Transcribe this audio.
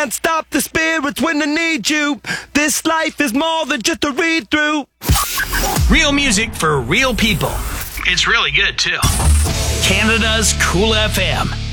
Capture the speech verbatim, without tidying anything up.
Can't stop the spirits when they need you. This life is more than just a read-through. Real music for real people. It's really good, too. Canada's Cool F M.